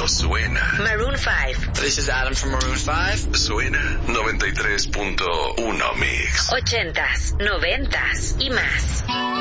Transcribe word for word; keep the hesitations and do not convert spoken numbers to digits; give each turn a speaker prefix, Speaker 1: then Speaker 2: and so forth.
Speaker 1: suena.
Speaker 2: Maroon five.
Speaker 3: This is Adam from Maroon five.
Speaker 1: Suena noventa y tres punto uno Mix.
Speaker 2: Ochentas, noventas y más.